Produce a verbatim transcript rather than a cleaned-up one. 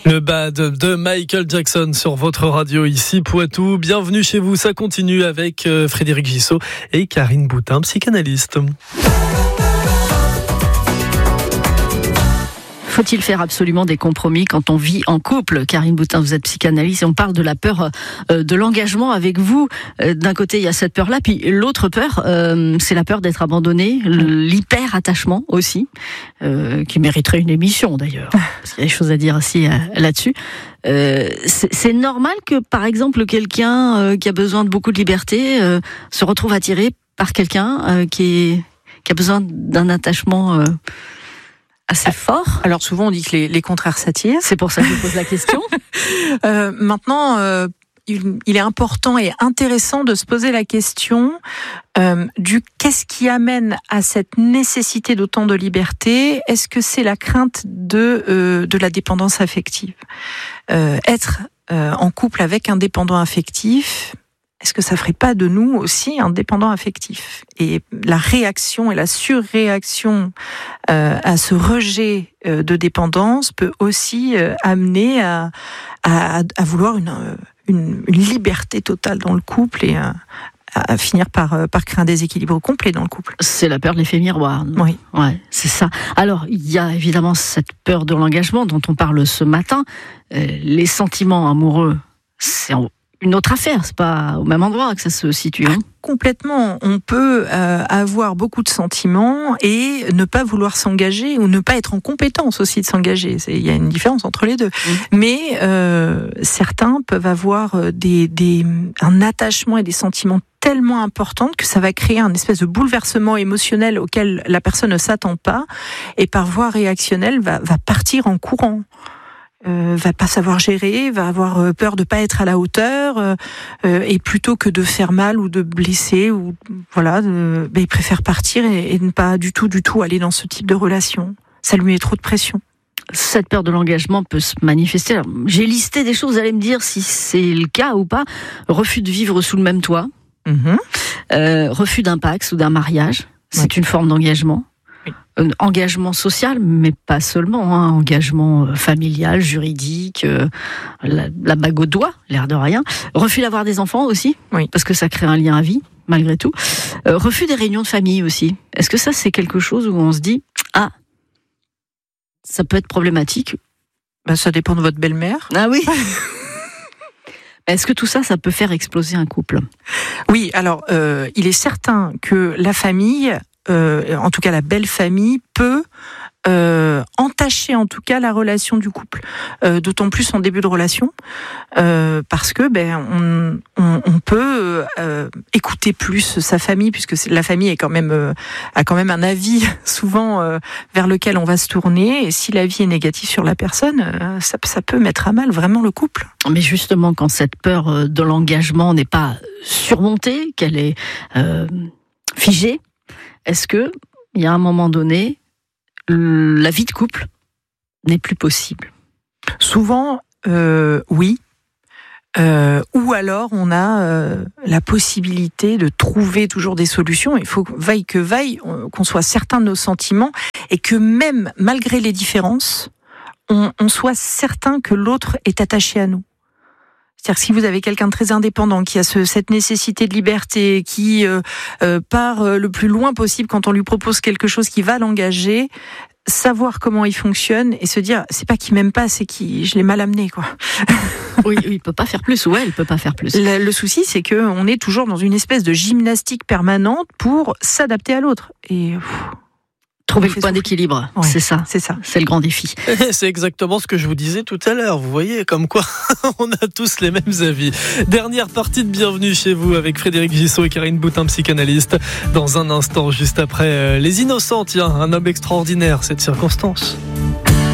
Le Bad de Michael Jackson sur votre radio ici Poitou. Bienvenue chez vous, ça continue avec Frédéric Gissot et Karine Boutin, psychanalyste. Faut-il faire absolument des compromis quand on vit en couple ? Karine Boutin, vous êtes psychanalyste et on parle de la peur de l'engagement avec vous. D'un côté, il y a cette peur-là, puis l'autre peur, euh, c'est la peur d'être abandonné, l'hyper-attachement aussi, euh, qui mériterait une émission d'ailleurs, parce qu'il y a des choses à dire aussi euh, là-dessus. Euh, c'est, c'est normal que, par exemple, quelqu'un euh, qui a besoin de beaucoup de liberté euh, se retrouve attiré par quelqu'un euh, qui, est, qui a besoin d'un attachement... Euh, assez fort. Alors souvent on dit que les, les contraires s'attirent. C'est pour ça que je pose la question. euh, maintenant, euh, il, il est important et intéressant de se poser la question euh, du qu'est-ce qui amène à cette nécessité d'autant de liberté. Est-ce que c'est la crainte de euh, de la dépendance affective ? euh, Être euh, en couple avec un dépendant affectif, est-ce que ça ferait pas de nous aussi un dépendant affectif ? Et la réaction et la surréaction euh, à ce rejet euh, de dépendance peut aussi euh, amener à, à, à vouloir une, une, une liberté totale dans le couple et à, à finir par, par créer un déséquilibre complet dans le couple. C'est la peur de l'effet miroir. Oui. Ouais, c'est ça. Alors, il y a évidemment cette peur de l'engagement dont on parle ce matin. Euh, les sentiments amoureux, c'est en une autre affaire, c'est pas au même endroit que ça se situe. Hein. Ah, complètement. On peut euh, avoir beaucoup de sentiments et ne pas vouloir s'engager ou ne pas être en compétence aussi de s'engager. C'est, il y a une différence entre les deux. Mmh. Mais euh, certains peuvent avoir des, des, un attachement et des sentiments tellement importants que ça va créer un espèce de bouleversement émotionnel auquel la personne ne s'attend pas et par voie réactionnelle va, va partir en courant. Euh, va pas savoir gérer, va avoir peur de pas être à la hauteur, euh, et plutôt que de faire mal ou de blesser ou voilà, de, ben, il préfère partir et, et ne pas du tout, du tout aller dans ce type de relation. Ça lui met trop de pression. Cette peur de l'engagement peut se manifester. Alors, j'ai listé des choses, vous allez me dire si c'est le cas ou pas. Refus de vivre sous le même toit, mmh. euh, refus d'un Pacs ou d'un mariage, c'est oui. une forme d'engagement. Oui. Un engagement social, mais pas seulement, hein, engagement familial, juridique, euh, la, la bague au doigt, l'air de rien. Refus d'avoir des enfants aussi, oui. parce que ça crée un lien à vie, malgré tout. Euh, refus des réunions de famille aussi. Est-ce que ça, c'est quelque chose où on se dit, ah, ça peut être problématique ? Ben, ça dépend de votre belle-mère. Ah oui. Est-ce que tout ça, ça peut faire exploser un couple ? Oui, alors, euh, il est certain que la famille... Euh, en tout cas la belle famille peut euh, entacher en tout cas la relation du couple, euh, d'autant plus en début de relation, euh, parce que ben on, on, on peut euh, écouter plus sa famille, puisque la famille est quand même euh, a quand même un avis souvent euh, vers lequel on va se tourner, et si l'avis est négatif sur la personne, euh, ça, ça peut mettre à mal vraiment le couple. Mais justement, quand cette peur de l'engagement n'est pas surmontée, qu'elle est euh, figée, est-ce que, il y a un moment donné, la vie de couple n'est plus possible ? Souvent, euh, oui. Euh, ou alors, on a euh, la possibilité de trouver toujours des solutions. Il faut, vaille que vaille, qu'on soit certain de nos sentiments et que même, malgré les différences, on, on soit certain que l'autre est attaché à nous. C'est-à-dire que si vous avez quelqu'un de très indépendant, qui a ce, cette nécessité de liberté, qui euh, euh, part euh, le plus loin possible quand on lui propose quelque chose qui va l'engager, savoir comment il fonctionne et se dire, c'est pas qu'il m'aime pas, c'est qu'il je l'ai mal amené, quoi. Oui, il peut pas faire plus, ou elle peut pas faire plus. Le, le souci, c'est que on est toujours dans une espèce de gymnastique permanente pour s'adapter à l'autre. Et pff, trouver le point d'équilibre, ouais, c'est ça, c'est ça, c'est le grand défi. C'est exactement ce que je vous disais tout à l'heure. Vous voyez, comme quoi on a tous les mêmes avis. Dernière partie de Bienvenue chez vous avec Frédéric Gissot et Karine Boutin, psychanalyste. Dans un instant, juste après euh, Les Innocents, tiens, un homme extraordinaire, cette circonstance.